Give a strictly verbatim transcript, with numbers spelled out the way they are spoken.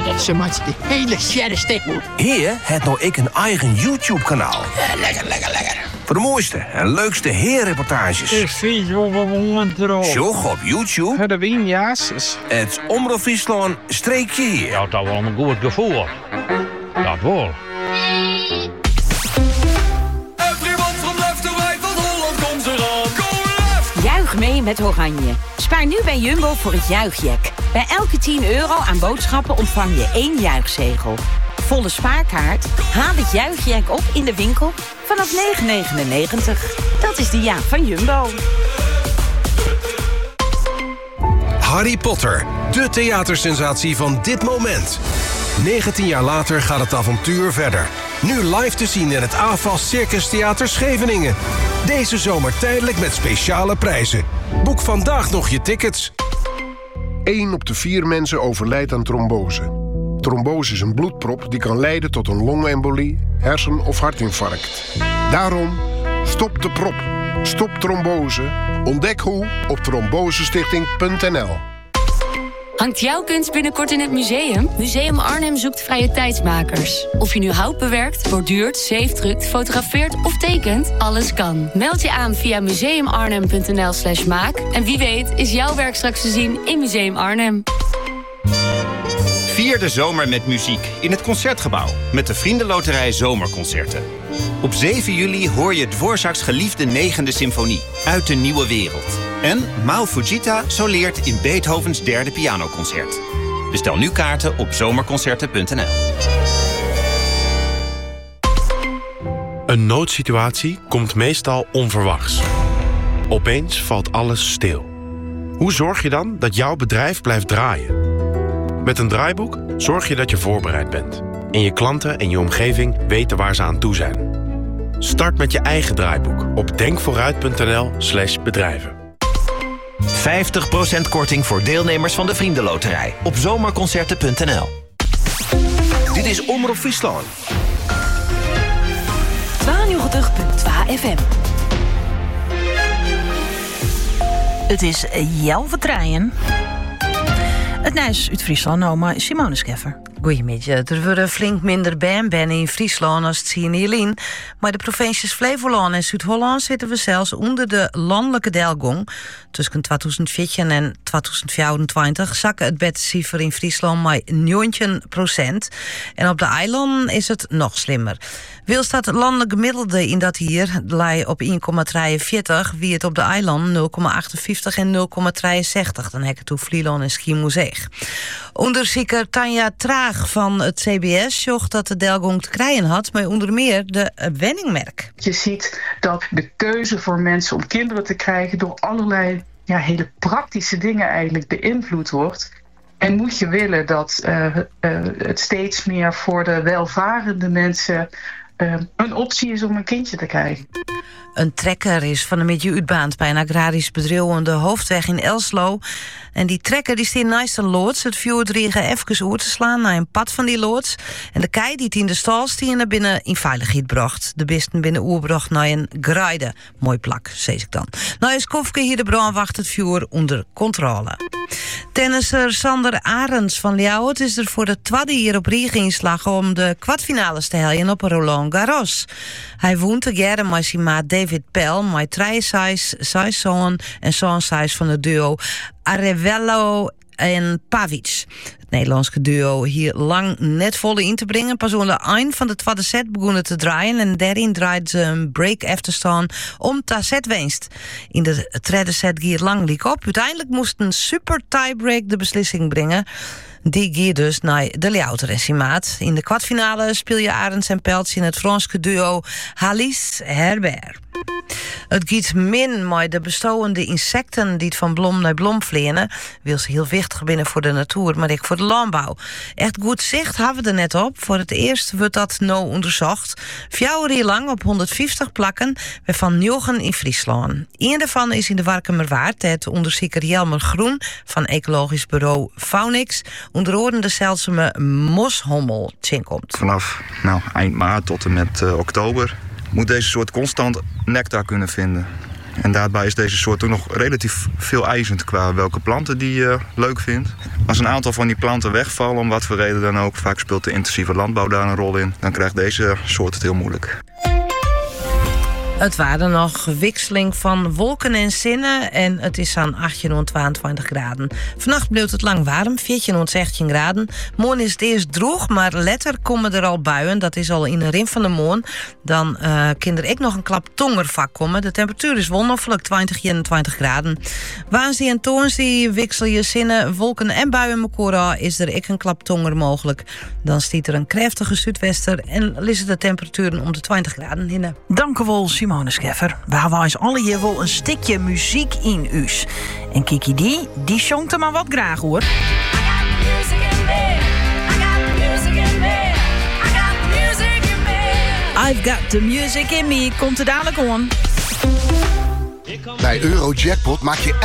Ze maakt de hele sjerre stekken. Hier het nou ik een eigen YouTube-kanaal. Ja, lekker, lekker, lekker. Voor de mooiste en leukste heerreportages. Ik vind wel wat moment erop. Sjog op YouTube. Het wien, ja's. Het Omroep Friesland streekje hier. Ja, dat wel een goed gevoel. Dat wel. Juich mee met Oranje. Spaar nu bij Jumbo voor het juichjack. Bij elke tien euro aan boodschappen ontvang je één juichzegel. Volle spaarkaart? Haal het juichjack op in de winkel vanaf negen negenennegentig. Dat is de jaak van Jumbo. Harry Potter, de theatersensatie van dit moment. negentien jaar later gaat het avontuur verder. Nu live te zien in het A F A S Circus Theater Scheveningen. Deze zomer tijdelijk met speciale prijzen. Boek vandaag nog je tickets. Eén op de vier mensen overlijdt aan trombose. Trombose is een bloedprop die kan leiden tot een longembolie, hersen- of hartinfarct. Daarom, stop de prop. Stop trombose. Ontdek hoe op trombosestichting punt n l. Hangt jouw kunst binnenkort in het museum? Museum Arnhem zoekt vrije tijdsmakers. Of je nu hout bewerkt, borduurt, zeefdrukt, fotografeert of tekent, alles kan. Meld je aan via museumarnhem punt n l slash maak. En wie weet is jouw werk straks te zien in Museum Arnhem. Vier de zomer met muziek in het Concertgebouw met de Vriendenloterij Zomerconcerten. Op zeven juli hoor je Dvorak's geliefde negende symfonie uit de nieuwe wereld. En Mao Fujita soleert in Beethovens derde pianoconcert. Bestel nu kaarten op zomerconcerten punt n l. Een noodsituatie komt meestal onverwachts. Opeens valt alles stil. Hoe zorg je dan dat jouw bedrijf blijft draaien? Met een draaiboek zorg je dat je voorbereid bent. En je klanten en je omgeving weten waar ze aan toe zijn. Start met je eigen draaiboek op denkvooruit punt n l slash bedrijven. vijftig procent korting voor deelnemers van de Vriendenloterij op zomerconcerten punt n l. Dit is Omroep Friesland. tweeënnegentig punt twee F M. Het is jouw vertrouwen. Het nieuws uit Friesland, nou maar Simone Scheffer. Goedemiddag. Er worden flink minder baan-bannen in Friesland als het zien hierlien. Maar de provincies Flevoland en Zuid-Holland zitten we zelfs onder de landelijke delgong. Tussen tweeduizend veertien en tweeduizend vierentwintig zakken het bedcijfer in Friesland maar negentien procent. En op de eilanden is het nog slimmer. Wilst dat landelijk gemiddelde in dat hier lei op één komma drieënveertig, wie het op de eilanden nul komma achtenvijftig en nul komma drieënzestig. Dan heb ik toe Vlieland en Schiermonnikoog. Onderzoeker Tanja Traag van het C B S zocht dat de delgong te krijgen had, maar onder meer de wenningmerk. Je ziet dat de keuze voor mensen om kinderen te krijgen door allerlei ja, hele praktische dingen eigenlijk beïnvloed wordt. En moet je willen dat uh, uh, het steeds meer voor de welvarende mensen uh, een optie is om een kindje te krijgen. Een trekker is van de midje uitbaand bij een agrarisch bedrijf aan de hoofdweg in Elslo. En die trekker die staat naast een loods. Het vuurdriegen even oer te slaan naar een pad van die loods. En de kei die het in de stal stien naar binnen in veiligheid bracht. De bisten binnen oerbracht naar een graide. Mooi plak, zei ik dan. Nou is Kofke hier de brand wacht het vuur onder controle. Tennisser Sander Arends van Ljouwert is er voor de tweede hier op Riegen inslag om de kwartfinales te helpen op Roland Garros. Hij woont together met zijn maat David Pell, met drie zes zoon en zo'n zes van het duo Arevalo en Pavic. Het Nederlandse duo hier lang net volle in te brengen. Pas aan de eind van de tweede set begonnen te draaien en daarin draaide ze een break after staan om ta set winst. In de derde set gier lang liep op. Uiteindelijk moest een super tiebreak de beslissing brengen. Die gier dus naar de Ljouwter en zijn maat. In de kwartfinale speel je Arends en Peltz in het Franse duo Halis Herbert. Het giet min met de bestowende insecten die het van blom naar blom vliegen. Wil ze heel wichtig binnen voor de natuur, maar ik voor de landbouw. Echt goed zicht hebben we er net op. Voor het eerst wordt dat nou onderzocht. Vier uur lang op honderdvijftig plakken, waarvan negen in Friesland. Eén daarvan is in de Warkumerwaard. Het onderzoeker Jelmer Groen van ecologisch bureau Faunix onder andere de zeldzame moshommel komt. Vanaf nou, eind maart tot en met uh, oktober moet deze soort constant nectar kunnen vinden. En daarbij is deze soort ook nog relatief veel eisend qua welke planten die je leuk vindt. Als een aantal van die planten wegvallen, om wat voor reden dan ook, vaak speelt de intensieve landbouw daar een rol in, dan krijgt deze soort het heel moeilijk. Het waren nog wisseling van wolken en zinnen en het is aan achttien tot tweeëntwintig graden. Vannacht bleef het lang warm, veertien tot zestien graden. Morgen is het eerst droog, maar later komen er al buien. Dat is al in de rim van de morgen. Dan uh, kan er ook nog een klap tongervak komen. De temperatuur is wonderlijk twintig, eenentwintig graden. Woensdag en toonsdag wissel je zinnen, wolken en buien elkaar, is er ook een klap tonger mogelijk. Dan stiet er een krachtige zuidwester en liggen de temperaturen om de twintig graden in. Dank u wel, Simone Scheffer. We hebben eens alle hier wel een stukje muziek in us. En Kiki die, die zongt er maar wat graag hoor. I've got the music in me. Komt er dadelijk on. Bij Eurojackpot maak je